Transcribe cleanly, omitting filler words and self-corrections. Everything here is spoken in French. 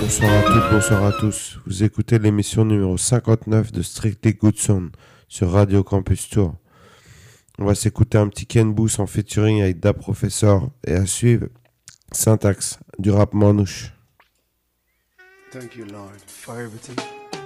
Bonsoir à toutes, bonsoir à tous. Vous écoutez l'émission numéro 59 de Strictly Good Sound sur Radio Campus Tour. On va s'écouter un petit Ken Booth en featuring avec Da Professor et à suivre Syntax du rap manouche. Thank you, Lord, for everything.